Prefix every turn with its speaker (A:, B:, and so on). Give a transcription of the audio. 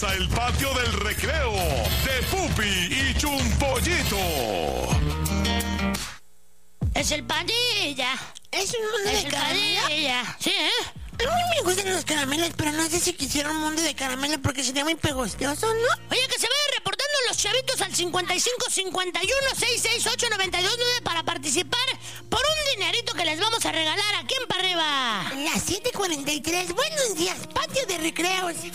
A: El patio del recreo de Pupi y Chumpollito.
B: Es el Pandilla.
C: ¿Es un mundo de caramelo?
B: Pandilla. Sí, ¿eh?
C: A mí me gustan los caramelos, pero no sé si quisiera un mundo de caramelo porque sería muy pegostioso, ¿no?
B: Oye, que se vayan reportando los chavitos al 55 51 668 929 para participar por un dinerito que les vamos a regalar aquí en Pa' Arriba.
C: Las 7:43. Buenos días, patio de recreos.